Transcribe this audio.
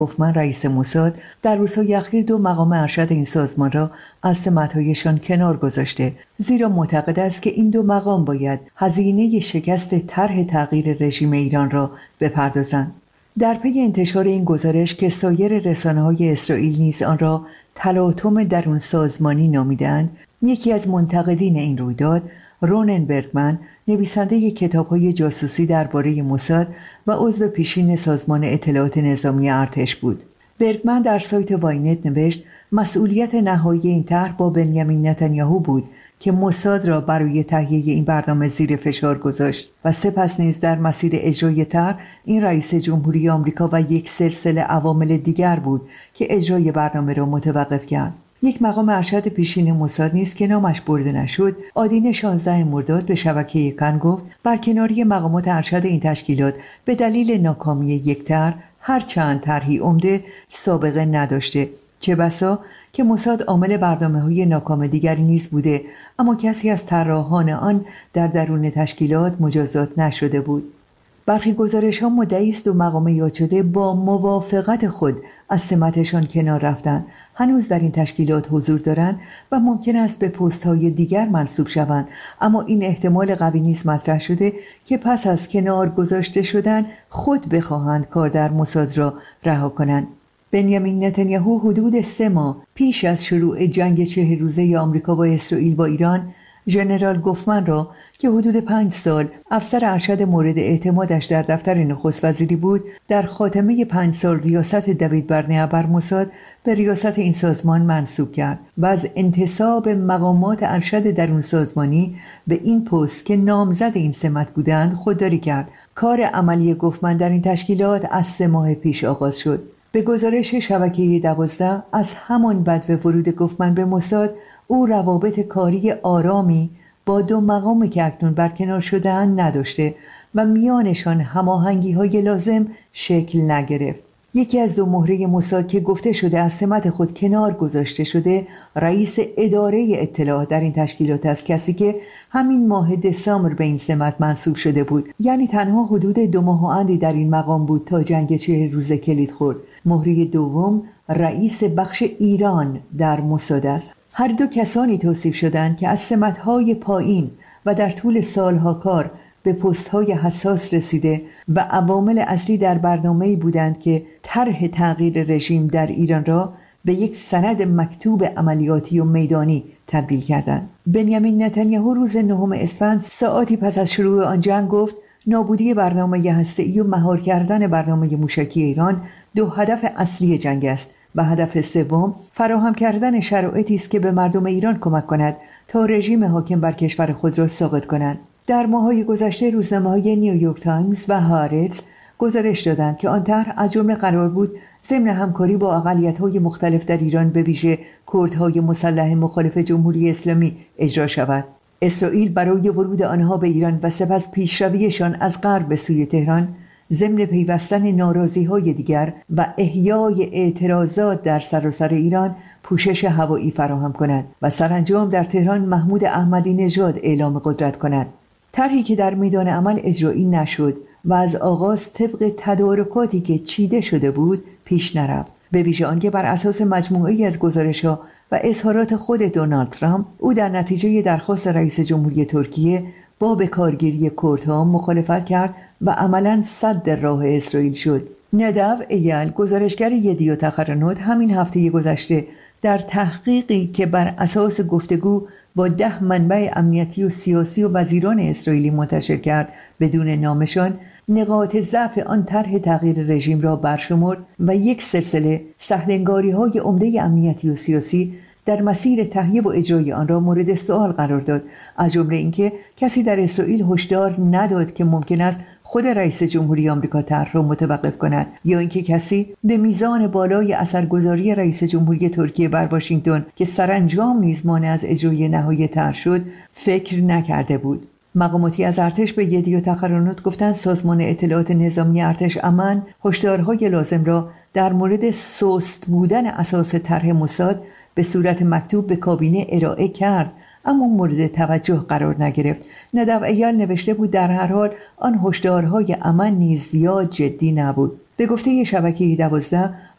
گفمن رئیس موساد در روزهای اخیر دو مقام ارشد این سازمان را از سمت‌هایشان کنار گذاشته، زیرا معتقد است که این دو مقام باید هزینه شکست طرح تغییر رژیم ایران را بپردازند. در پی انتشار این گزارش که سایر رسانه‌های اسرائیل نیز آن را تلاطم درون سازمانی نامیدند، یکی از منتقدین این رویداد، رونن برگمن، نویسنده کتاب‌های جاسوسی درباره موساد و عضو پیشین سازمان اطلاعات نظامی ارتش بود. برگمن در سایت واینت نوشت مسئولیت نهایی این طرح با بنیامین نتانیاهو بود که موساد را برای تهیه این برنامه زیر فشار گذاشت و سپس نیز در مسیر اجرای طرح این رئیس جمهوری آمریکا و یک سلسله عوامل دیگر بود که اجرای برنامه را متوقف کرد. یک مقام ارشد پیشین موساد نیز که نامش برده نشد، آدین 16 مرداد به شبکه کن گفت برکناری مقامات ارشد این تشکیلات به دلیل ناکامی یک طرح، هرچند طرحی عمده سابقه نداشته، چه بسا که موساد عامل برنامه‌های ناکام دیگری نیز بوده، اما کسی از طراحان آن در درون تشکیلات مجازات نشده بود. برخی گزارش‌ها مدعی است دو مقام یاد شده با موافقت خود از سمتشان کنار رفتند، هنوز در این تشکیلات حضور دارند و ممکن است به پست‌های دیگر منصوب شوند، اما این احتمال قوی نیز مطرح شده که پس از کنار گذاشته شدن خود بخواهند کار در موساد را رها کنند. بنیامین نتانیاهو حدود 3 ماه پیش از شروع جنگ 40 روزه آمریکا و اسرائیل با ایران، ژنرال گفمن را که حدود 5 سال افسر ارشد مورد اعتمادش در دفتر نخست وزیری بود، در خاتمه 5 سال ریاست دوید برنه بر موساد به ریاست این سازمان منصوب کرد و از انتصاب مقامات ارشد درون سازمانی به این پست که نامزد این سمت بودند خودداری کرد. کار عملی گفمن در این تشکیلات از 3 ماه پیش آغاز شد. به گزارش شبکه 12 از همان بدو ورود گفمن به موساد، او روابط کاری آرامی با دو مقامی که اکنون برکنار شده‌اند نداشته و میانشان هماهنگی‌های لازم شکل نگرفت. یکی از دو مهره موساد که گفته شده از سمت خود کنار گذاشته شده، رئیس اداره اطلاعات در این تشکیلات است، کسی که همین ماه دسامبر به این سمت منصوب شده بود، یعنی تنها حدود 2 ماه و اندی در این مقام بود تا جنگ 40 روزه کلید خورد. مهره دوم رئیس بخش ایران در موساد است. هر دو کسانی توصیف شدند که از سمت‌های پایین و در طول سالها کار به پست‌های حساس رسیده و عوامل اصلی در برنامه‌ای بودند که طرح تغییر رژیم در ایران را به یک سند مکتوب عملیاتی و میدانی تبدیل کردند. بنیامین نتانیاهو روز 9 اسفند، ساعاتی پس از شروع آن جنگ، گفت نابودی برنامه هسته‌ای و مهار کردن برنامه موشکی ایران 2 هدف اصلی جنگ است و هدف سوم فراهم کردن شرایطی است که به مردم ایران کمک کند تا رژیم حاکم بر کشور خود را ساقط کنند. در ماه‌های گذشته روزنامه‌های نیویورک تایمز و هارتز گزارش دادند که آن طرح از جمله قرار بود ضمن همکاری با اقلیت‌های مختلف در ایران، به ویژه کردهای مسلح مخالف جمهوری اسلامی، اجرا شود. اسرائیل برای ورود آنها به ایران و سپس پیشرویشان از غرب به سوی تهران، ضمن پیوستن ناراضی‌های دیگر و احیای اعتراضات در سراسر ایران، پوشش هوایی فراهم کند و سرانجام در تهران محمود احمدی نژاد اعلام قدرت کند. طرحی که در میدان عمل اجرایی نشد و از آغاز طبق تدارکاتی که چیده شده بود پیش نرفت، به ویژه آنکه بر اساس مجموعه‌ای از گزارش‌ها و اظهارات خود دونالد ترامپ، او در نتیجه درخواست رئیس جمهوری ترکیه با به کارگیری کردها مخالفت کرد و عملاً سد راه اسرائیل شد. ندو ایل، گزارشگر یدیوت اخرونوت، همین هفته گذشته در تحقیقی که بر اساس گفتگو با 10 منبع امنیتی و سیاسی و وزیران اسرائیلی منتشر کرد بدون نامشان، نقاط ضعف آن طرح تغییر رژیم را برشمرد و یک سلسله سهلنگاری‌های عمده امنیتی و سیاسی در مسیر تهیه و اجرای آن را مورد سوال قرار داد، از جمله اینکه کسی در اسرائیل هشدار نداد که ممکن است خود رئیس جمهوری آمریکا طرح را متوقف کند، یا اینکه کسی به میزان بالای اثرگذاری رئیس جمهوری ترکیه بر واشنگتن که سرانجام نیز مانع از اجرای نهایی طرح شد فکر نکرده بود. مقاماتی از ارتش به یدیوت اخرونوت گفتند سازمان اطلاعات نظامی ارتش امن هشدارهای لازم را در مورد سست بودن اساس طرح موساد به صورت مکتوب به کابینه ارائه کرد، اما مورد توجه قرار نگرفت. ندو ایل نوشته بود در هر حال آن هشدارهای امن نیز زیاد جدی نبود. به گفته شبکه 12